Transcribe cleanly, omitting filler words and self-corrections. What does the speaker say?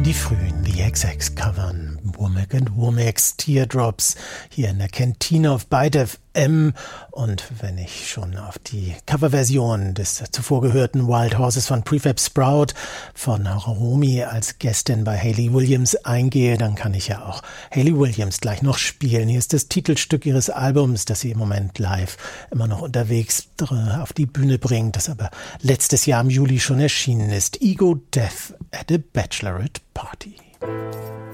die frühen The XX covern Womack and Womack's Teardrops hier in der Kantine auf Byte FM. Und wenn ich schon auf die Coverversion des zuvor gehörten Wild Horses von Prefab Sprout von Romy als Gästin bei Hayley Williams eingehe, dann kann ich ja auch Hayley Williams gleich noch spielen. Hier ist das Titelstück ihres Albums, das sie im Moment live immer noch unterwegs auf die Bühne bringt, das aber letztes Jahr im Juli schon erschienen ist. Ego Death at a Bachelorette Party.